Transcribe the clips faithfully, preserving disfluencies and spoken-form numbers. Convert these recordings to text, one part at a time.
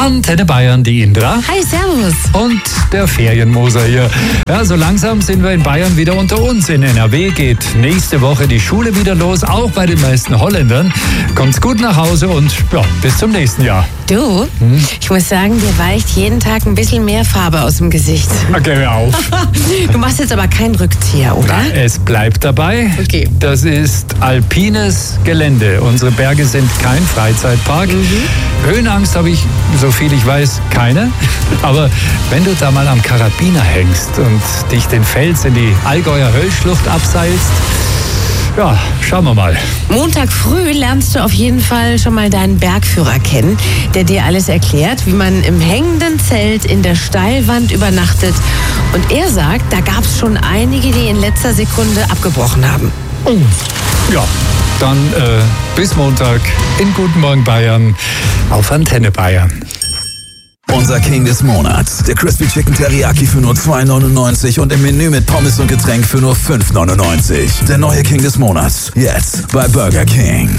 Antenne Bayern, die Indra. Hi, servus. Und der Ferienmoser hier. Ja, so langsam sind wir in Bayern wieder unter uns. In N R W geht nächste Woche die Schule wieder los, auch bei den meisten Holländern. Kommt's gut nach Hause und ja, bis zum nächsten Jahr. Du, hm? ich muss sagen, dir weicht jeden Tag ein bisschen mehr Farbe aus dem Gesicht. Okay, hör auf. Du machst jetzt aber keinen Rückzieher, oder? Na, es bleibt dabei. Okay. Das ist alpines Gelände. Unsere Berge sind kein Freizeitpark. Mhm. Höhenangst habe ich, so viel ich weiß, keine. Aber wenn du da mal am Karabiner hängst und dich den Fels in die Allgäuer Höllschlucht abseilst, ja, schauen wir mal. Montag früh lernst du auf jeden Fall schon mal deinen Bergführer kennen, der dir alles erklärt, wie man im hängenden Zelt in der Steilwand übernachtet. Und er sagt, da gab es schon einige, die in letzter Sekunde abgebrochen haben. Oh. Ja, dann äh, bis Montag in Guten Morgen Bayern auf Antenne Bayern. Unser King des Monats, der Crispy Chicken Teriyaki für nur zwei neunundneunzig und im Menü mit Pommes und Getränk für nur fünf neunundneunzig. Der neue King des Monats, jetzt bei Burger King.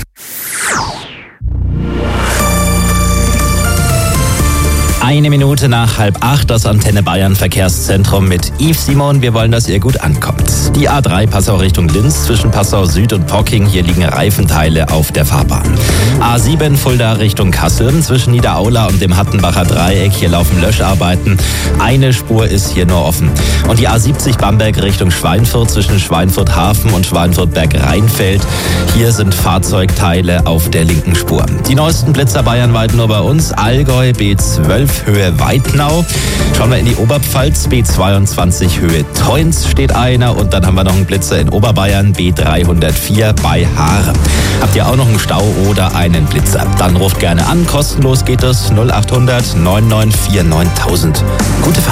Eine Minute nach halb acht, das Antenne Bayern Verkehrszentrum mit Yves Simon. Wir wollen, dass ihr gut ankommt. Die A drei Passau Richtung Linz zwischen Passau Süd und Pocking. Hier liegen Reifenteile auf der Fahrbahn. A sieben Fulda Richtung Kassel zwischen Niederaula und dem Hattenbacher Dreieck. Hier laufen Löscharbeiten. Eine Spur ist hier nur offen. Und die A siebzig Bamberg Richtung Schweinfurt zwischen Schweinfurt Hafen und Schweinfurt Berg-Rheinfeld. Hier sind Fahrzeugteile auf der linken Spur. Die neuesten Blitzer bayernweit nur bei uns. Allgäu B zwölf. Höhe Weidnau. Schauen wir in die Oberpfalz, B zweiundzwanzig Höhe Teunz steht einer und dann haben wir noch einen Blitzer in Oberbayern, B dreihundertvier bei Haare. Habt ihr auch noch einen Stau oder einen Blitzer? Dann ruft gerne an, kostenlos geht es null acht hundert neun neun vier neuntausend. Gute Fahrt.